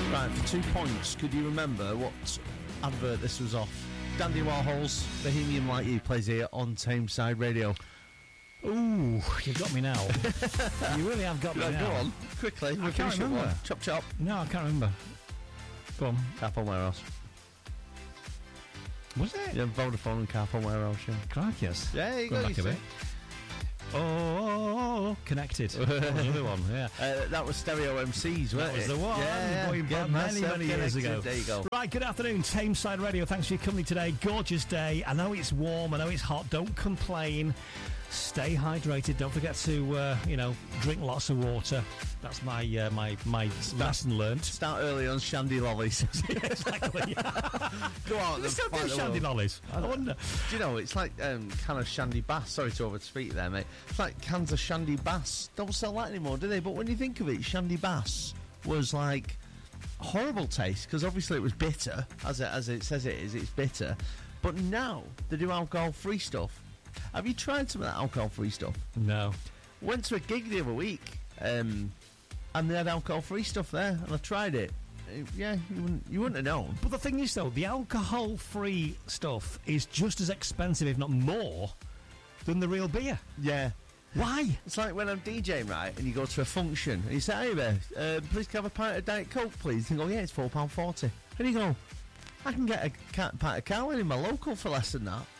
Right, for 2 points, could you remember what advert this was off? Dandy Warhol's Bohemian Like You plays here on Tameside Radio. Ooh, you've got me now. You really have got me now. Go on, quickly. I can't remember. Chop chop. No, I can't remember. Go on. Carphone Warehouse. Was it? Yeah, Vodafone and Carphone Warehouse, yeah. Crikey, yes. Yeah, you Going go, back a bit. Oh, connected. Another one, yeah. That was Stereo MCs, wasn't it? That was the one. Yeah, going back many years ago. There you go. Right, good afternoon, Tameside Radio. Thanks for your company today. Gorgeous day. I know it's warm. I know it's hot. Don't complain. Stay hydrated. Don't forget to, drink lots of water. That's my lesson learnt. Start early on Shandy Lollies. Exactly. Go on. They still do Shandy Lollies. I wonder. Do you know, it's like can of Shandy Bass. Sorry to overspeak there, mate. It's like cans of Shandy Bass. Don't sell that anymore, do they? But when you think of it, Shandy Bass was like horrible taste, because obviously it was bitter, as it says it is. It's bitter. But now they do alcohol-free stuff. Have you tried some of that alcohol-free stuff? No. Went to a gig the other week, and they had alcohol-free stuff there, and I tried it. Yeah, you wouldn't have known. But the thing is, though, the alcohol-free stuff is just as expensive, if not more, than the real beer. Yeah. Why? It's like when I'm DJing, right, and you go to a function, and you say, "Hey there, please can I have a pint of Diet Coke, please?" And you go, "Yeah, it's £4.40. And you go, "I can get a pint of Carling in my local for less than that."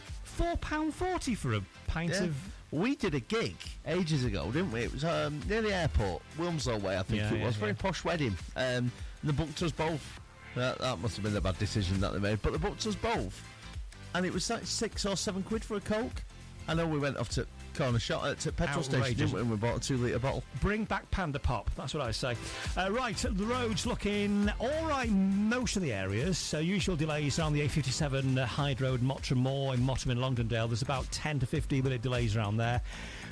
£4.40 for a pint of... We did a gig ages ago, didn't we? It was near the airport, Wilmslow way, I think it was. Very posh wedding. And they booked us both. That must have been a bad decision that they made. But they booked us both. And it was like £6 or £7 for a Coke. I know we went off to corner shop at petrol station, didn't we? And we bought a 2-litre bottle. Bring back Panda Pop, that's what I say. Right, the roads looking alright most of the areas. So usual delays on the A57 Hyde Road, Mottram Moor in Mottram in Longdendale. There's about 10 to 15 minute delays around there.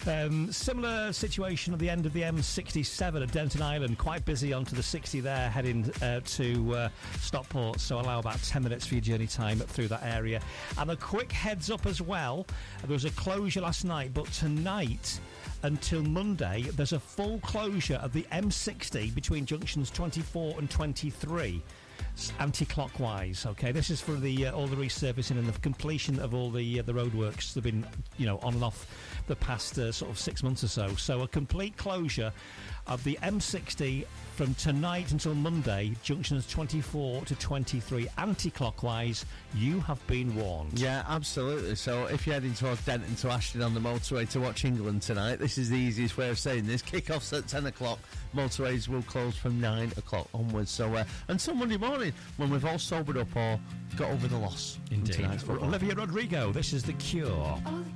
Similar situation at the end of the M67 at Denton Island. Quite busy onto the 60 there, heading to Stockport. So allow about 10 minutes for your journey time through that area. And a quick heads up as well. There was a closure last night, but tonight until Monday there's a full closure of the M60 between junctions 24 and 23 anti-clockwise. Okay, this is for the all the resurfacing and the completion of all the roadworks that have been on and off the past sort of 6 months or so. So a complete closure of the M60 from tonight until Monday, junctions 24 to 23 anti-clockwise. You have been warned. Yeah, absolutely. So if you're heading towards Denton to Ashton on the motorway to watch England tonight, this is the easiest way of saying this. Kick-offs at 10 o'clock. Motorways will close from 9 o'clock onwards. So until Monday morning, when we've all sobered up or got over the loss. Indeed. Olivia Rodrigo, this is The Cure.